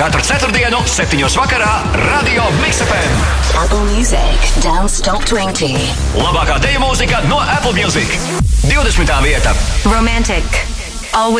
Katru ceturtdienu, 7:00 vakarā Radio Mix FM. Apple Music Dance Top 20. Labākā deju mūzika no Apple Music. 20. vieta. Romantic. Always